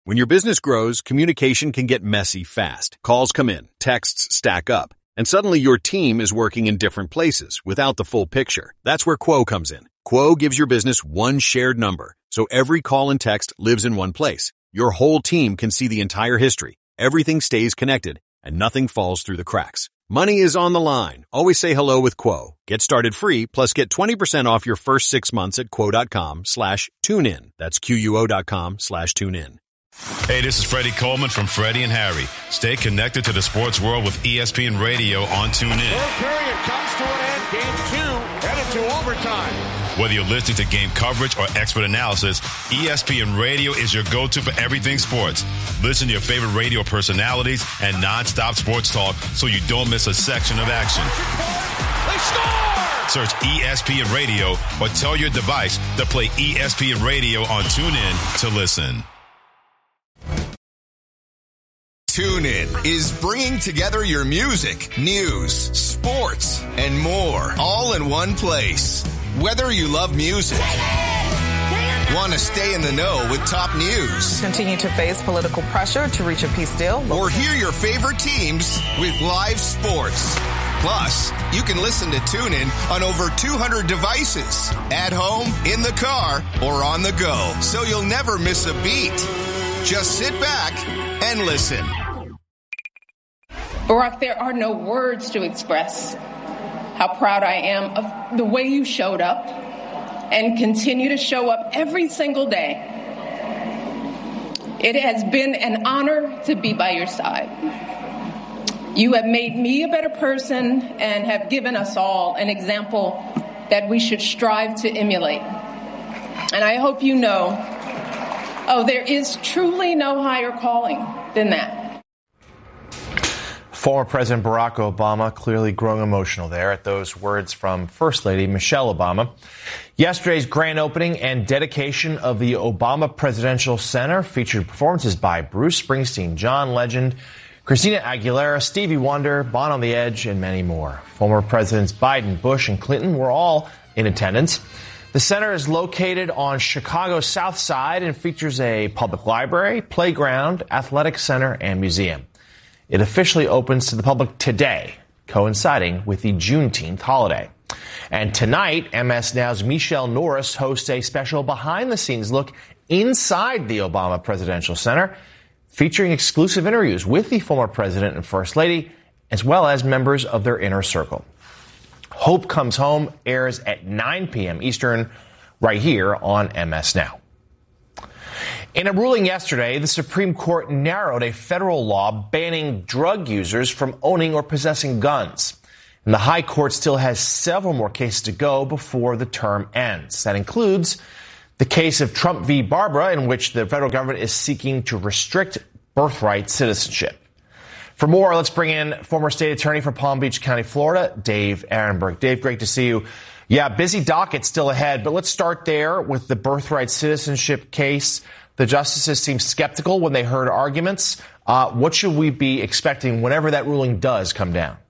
When your business grows, communication can get messy fast. Calls come in, texts stack up, and suddenly your team is working in different places without the full picture. That's where Quo comes in. Quo gives your business one shared number, so every call and text lives in one place. Your whole team can see the entire history. Everything stays connected, and nothing falls through the cracks. Money is on the line. Always say hello with Quo. Get started free, plus get 20% off your first 6 months at quo.com/tunein. That's QUO.com/tunein. Hey, this is Freddie Coleman from Freddie and Harry. Stay connected to the sports world with ESPN Radio on TuneIn. Third period comes to an end. Game 2 headed to overtime. Whether you're listening to game coverage or expert analysis, ESPN Radio is your go-to for everything sports. Listen to your favorite radio personalities and non-stop sports talk so you don't miss a section of action. They score! Search ESPN Radio or tell your device to play ESPN Radio on TuneIn to listen. TuneIn is bringing together your music, news, sports, and more all in one place. Whether you love music, want to stay in the know with top news, continue to face political pressure to reach a peace deal, or hear your favorite teams with live sports. Plus, you can listen to TuneIn on over 200 devices, at home, in the car, or on the go, so you'll never miss a beat. Just sit back and listen. Barack, there are no words to express how proud I am of the way you showed up and continue to show up every single day. It has been an honor to be by your side. You have made me a better person and have given us all an example that we should strive to emulate. And I hope you know, there is truly no higher calling than that. Former President Barack Obama clearly growing emotional there at those words from First Lady Michelle Obama. Yesterday's grand opening and dedication of the Obama Presidential Center featured performances by Bruce Springsteen, John Legend, Christina Aguilera, Stevie Wonder, Bon on the Edge, and many more. Former Presidents Biden, Bush, and Clinton were all in attendance. The center is located on Chicago's South Side and features a public library, playground, athletic center, and museum. It officially opens to the public today, coinciding with the Juneteenth holiday. And tonight, MS Now's Michelle Norris hosts a special behind-the-scenes look inside the Obama Presidential Center, featuring exclusive interviews with the former president and first lady, as well as members of their inner circle. Hope Comes Home airs at 9 p.m. Eastern, right here on MS Now. In a ruling yesterday, the Supreme Court narrowed a federal law banning drug users from owning or possessing guns. And the High Court still has several more cases to go before the term ends. That includes the case of Trump v. Barbara, in which the federal government is seeking to restrict birthright citizenship. For more, let's bring in former state attorney for Palm Beach County, Florida, Dave Ehrenberg. Dave, great to see you. Yeah, busy docket still ahead, but let's start there with the birthright citizenship case. The justices seemed skeptical when they heard arguments. What should we be expecting whenever that ruling does come down?